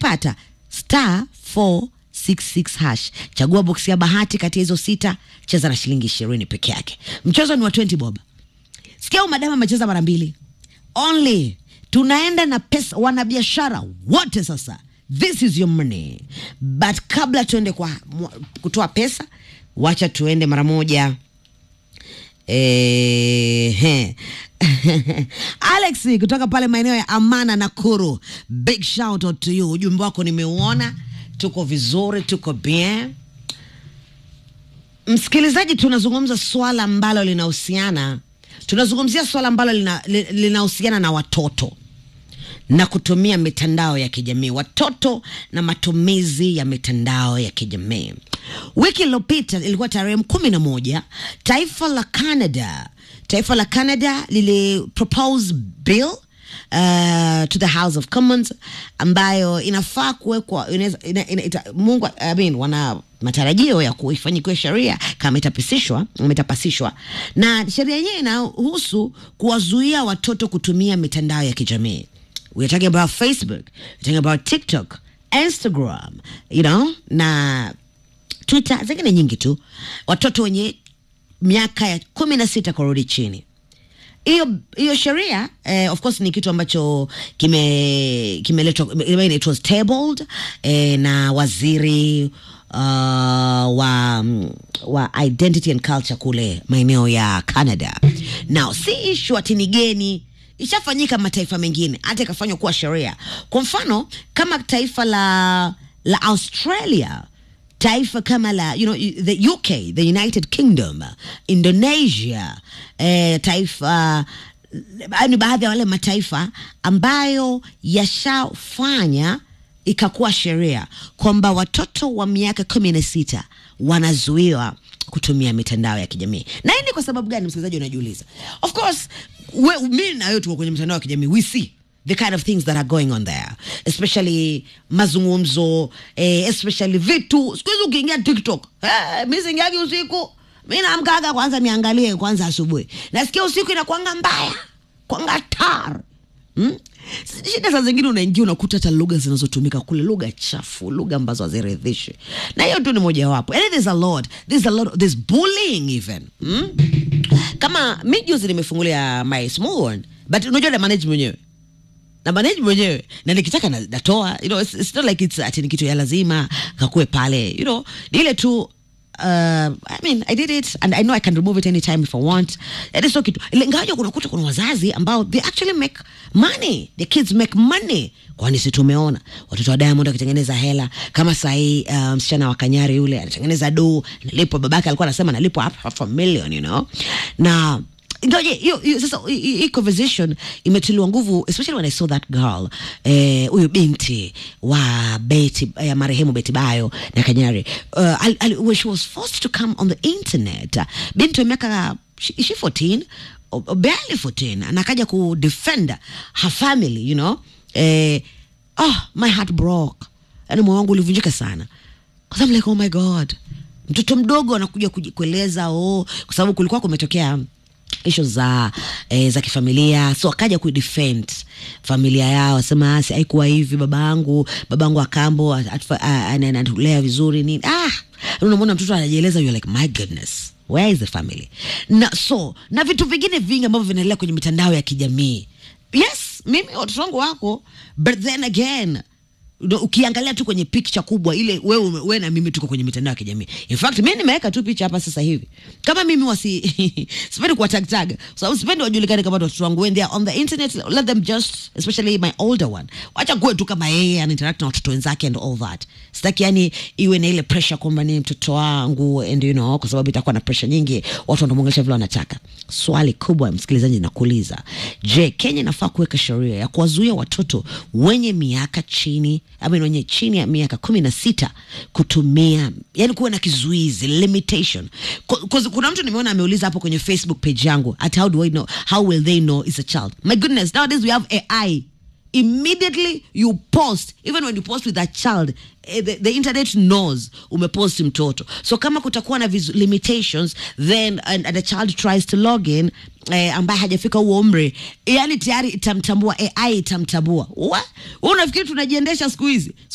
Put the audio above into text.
ukipata *466#. Chagua box ya bahati kati ya hizo 6, cheza na shilingi 20 peke yake. Mchezo ni wa 20 bob. Sikia madama amecheza mara 2. Only tunaenda na pesa wanabiashara wote sasa. This is your money. But kabla tuende kwa kutoa pesa, wacha tuende mara moja. Alex kutoka pale maeneo ya Amana Nakuru. Big shout out to you. Ujumbe wako nimeuona. Tuko vizuri, tuko bien. Msikilizaji, tunazungumzia swala ambalo linahusiana na watoto na kutumia mitandao ya kijamii. Watoto na matumizi ya mitandao ya kijamii. Wiki iliyopita ilikuwa tarehe 11, taifa la Canada lili propose bill to the House of Commons ambayo inafaa kuwekwa wana matarajio ya kuifanyika sheria kama itapasishwa, na sheria yenyewe inahusu kuwazuia watoto kutumia mitandao ya kijamii. We're talking about Facebook, we're talking about TikTok, Instagram, na Twitter, zingine nyingi tu. Watoto wenye miaka ya 16 kurudi chini. Hiyo sheria of course ni kitu ambacho kimeletwa, it was tabled na waziri wa identity and culture kule maeneo ya Canada. Now si issue ati ni geni, ishafanyika mataifa mengine, hata ikafanywa kuwa sheria. Kwa mfano kama taifa la Australia, taifa kama la the UK, the United Kingdom, Indonesia, taifa ni baadhi ya wale mataifa ambayo yashafanya ikakuwa sheria kwamba watoto wa miaka 16 wanazuiwa kutumia mitandao ya kijamii. Na hii ni kwa sababu gani, msikilizaji unajiuliza? Of course, mimi na wewe tuko kwenye mitandao ya kijamii, we see the kind of things that are going on there, especially mazungumzo, especially vitu. Siku hizi ukiingia TikTok, mimi singiagi usiku, mimi naamkaga kwanza niangalie kwanza asubuhi. Nasikia usiku inakuanga mbaya, kwanga tar. Shida saa zingine unaingia unakuta hata lugha zinazotumika kule, lugha chafu, lugha ambazo haziridhishi. Na hiyo tu ni moja wapo. And there's a lot, there's bullying even. Kama juzi nimefungulia my small one, but unajua na manage mwenyewe na nikitaka natoa, it's not like it's ati ni kitu ya lazima kakue pale, ni ile tu I did it and I know I can remove it anytime if I want. It is so kitu. Ingawa kuna wazazi ambao they actually make money. The kids make money. Kwani si tumeona watoto wa Diamond wakitengeneza hela kama sahi, msichana wa Kanyari yule anatengeneza nalipo, babake alikuwa anasema nalipo half a million, na sasa hii conversation imetiliwa nguvu, especially when I saw that girl, huyo binti wa ya marehemu Betty Bayo na Kanyari, when she was forced to come on the internet. Binti wa miaka 14, barely 14, anakaja ku defend her family, my heart broke. Yani moyo wangu ulivunjika sana. Because I'm like, oh my God, mtoto mdogo anakuja kueleza kwa sababu kulikuwa kumetokea issues za kifamilia, so akaja defend familia yao, sema haikuwa hivi, babangu akambo anatulea vizuri nini. Unaona mtoto anajieleza, you're like, my goodness, where is the family? Na vitu vingine vingi ambavyo vinaendelea kwenye mitandao ya kijamii. Yes, mimi watoto wangu wako, but then again, ukiangalia tu kwenye picture kubwa ile, wewe na mimi tuko kwenye mitandao ya kijamii. In fact, mimi nimeweka tu picha hapa sasa hivi. Kama mimi sipendi kwa tag. So sipendi wajulikane kama watoto wangu, when they are on the internet, let them just, especially my older one, wacha kuwe tu kama yeye ana interact na watoto wenzake and all that. Sitaki yani iwe na ile pressure kwamba ni mtoto wangu, and kwa sababu itakuwa na pressure nyingi, watu wanamuongelesha vile wanataka. Swali kubwa msikilizaji nakuuliza, je, Kenya inafaa kuweka sheria ya kuwazuia watoto wenye miaka chini ya miaka 16 kutumia, yani kuwa na kizuizi, limitation? Kuna mtu nimeona ameuliza hapo kwenye Facebook page yangu, at how will they know it's a child? My goodness, nowadays we have AI. Immediately you post, even when you post with a child, the internet knows umepost mtoto. So kama kutakuwa na limitations, then and the child tries to log in, ambaye hajafika huo umri, yani tayari itamtambua, AI itamtambua. Unafikiri tunajiendesha siku hizi?